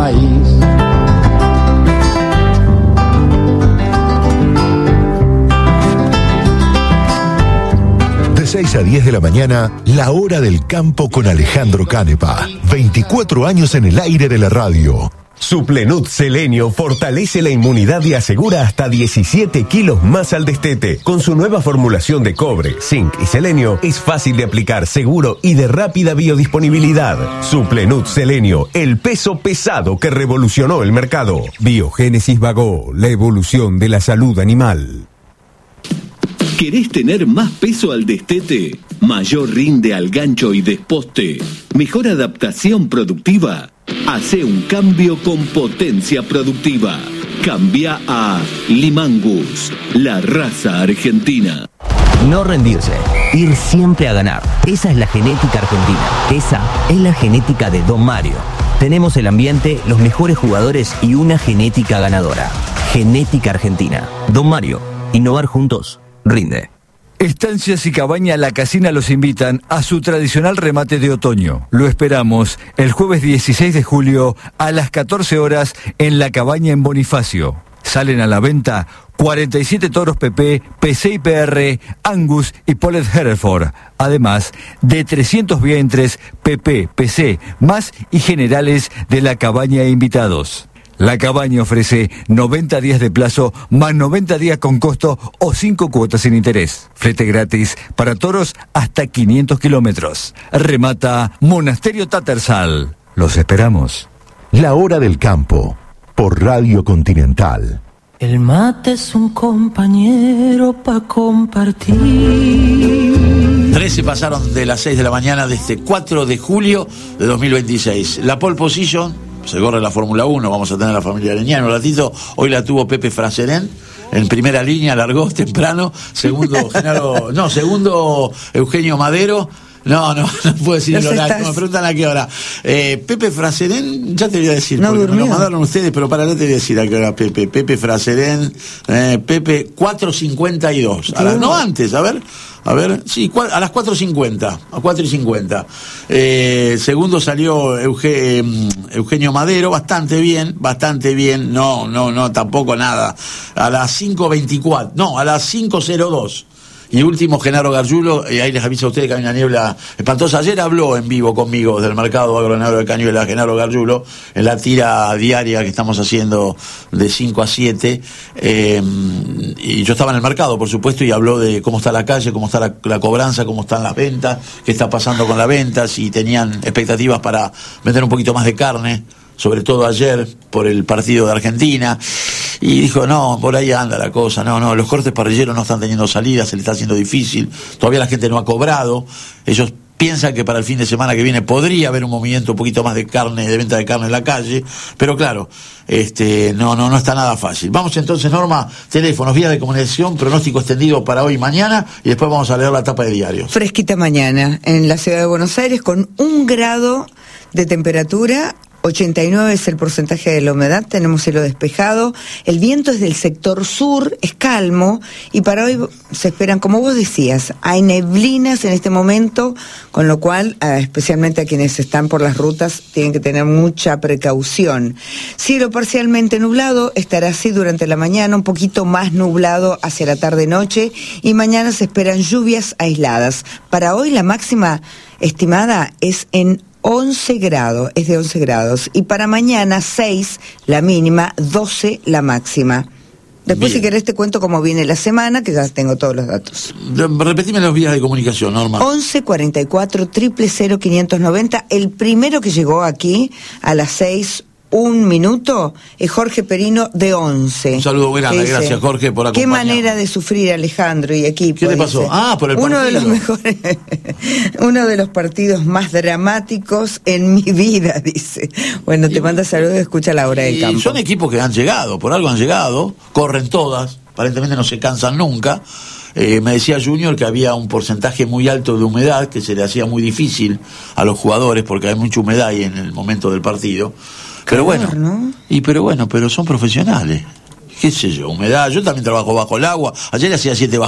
país. De 6 a 10 de la mañana, La Hora del Campo con Alejandro Canepa. 24 años en el aire de la radio. Suplenut Selenio fortalece la inmunidad y asegura hasta 17 kilos más al destete. Con su nueva formulación de cobre, zinc y selenio, es fácil de aplicar, seguro y de rápida biodisponibilidad. Suplenut Selenio, el peso pesado que revolucionó el mercado. Biogénesis Bagó, la evolución de la salud animal. ¿Querés tener más peso al destete? ¿Mayor rinde al gancho y desposte? ¿Mejor adaptación productiva? Hace un cambio con potencia productiva. Cambia a Limangus, la raza argentina. No rendirse, ir siempre a ganar. Esa es la genética argentina. Esa es la genética de Don Mario. Tenemos el ambiente, los mejores jugadores y una genética ganadora. Genética argentina. Don Mario, innovar juntos. Rinde. Estancias y Cabaña La Casina los invitan a su tradicional remate de otoño. Lo esperamos el jueves 16 de julio a las 14 horas en La Cabaña en Bonifacio. Salen a la venta 47 toros PP, PC y PR, Angus y Polled Hereford. Además de 300 vientres PP, PC, más y generales de La Cabaña e invitados. La Cabaña ofrece 90 días de plazo, más 90 días con costo o 5 cuotas sin interés. Flete gratis para toros hasta 500 kilómetros. Remata Monasterio Tattersall. Los esperamos. La Hora del Campo, por Radio Continental. El mate es un compañero pa' compartir. 13 pasaron de las 6 de la mañana de este 4 de julio de 2026. La pole position... Se corre la Fórmula 1, vamos a tener a la familia Leñano un ratito. Hoy la tuvo Pepe Frasserén, en primera línea, largó temprano. Segundo, segundo Eugenio Madero. No puedo decir el horario, me preguntan a qué hora. Pepe Frasserén, ya te voy a decir, porque me lo mandaron ustedes, pero para no te voy a decir a qué hora Pepe Frasserén, Pepe 4:52. No antes, a ver, sí, a las 4:50, a 4:50. Segundo salió Eugenio Madero, bastante bien, no, tampoco nada. A las 5:24, no, a las 5:02. Y último, Genaro Gargiulo, ahí les aviso a ustedes que hay una niebla espantosa. Ayer habló en vivo conmigo del mercado agroganadero de Cañuelas, Genaro Gargiulo, en la tira diaria que estamos haciendo de 5 a 7. Y yo estaba en el mercado, por supuesto, y habló de cómo está la calle, cómo está la cobranza, cómo están las ventas, qué está pasando con las ventas, si tenían expectativas para vender un poquito más de carne, sobre todo ayer por el partido de Argentina, y dijo, no, por ahí anda la cosa, no, los cortes parrilleros no están teniendo salida, se le está haciendo difícil, todavía la gente no ha cobrado, ellos piensan que para el fin de semana que viene podría haber un movimiento un poquito más de carne, de venta de carne en la calle, pero claro, no está nada fácil. Vamos entonces, Norma, teléfonos, vías de comunicación, pronóstico extendido para hoy y mañana, y después vamos a leer la tapa de diarios. Fresquita mañana en la ciudad de Buenos Aires con 1 grado de temperatura. 89 es el porcentaje de la humedad, tenemos cielo despejado, el viento es del sector sur, es calmo, y para hoy se esperan, como vos decías, hay neblinas en este momento, con lo cual, especialmente a quienes están por las rutas, tienen que tener mucha precaución. Cielo parcialmente nublado, estará así durante la mañana, un poquito más nublado hacia la tarde-noche, y mañana se esperan lluvias aisladas. Para hoy la máxima estimada es en 11 grados, es de 11 grados, y para mañana 6 la mínima, 12 la máxima. Después, bien, si querés te cuento cómo viene la semana, que ya tengo todos los datos. Repetime las vías de comunicación, Norma. 11 44 000 590. El primero que llegó aquí a las 6, 1 minuto, es Jorge Perino de 11. Un saludo muy grande, gracias Jorge por acompañarnos. Qué manera de sufrir, Alejandro y equipo. ¿Qué te pasó? Por el partido. Uno de los mejores, uno de los partidos más dramáticos en mi vida, dice. Bueno, te manda saludos, escucha la Hora del Campo. Son equipos que han llegado, por algo han llegado, corren todas, aparentemente no se cansan nunca. Me decía Junior que había un porcentaje muy alto de humedad, que se le hacía muy difícil a los jugadores porque hay mucha humedad ahí en el momento del partido. Pero bueno, ¿no? Pero son profesionales. ¿Qué sé yo? Humedad, yo también trabajo bajo el agua. Ayer hacía 7 bajo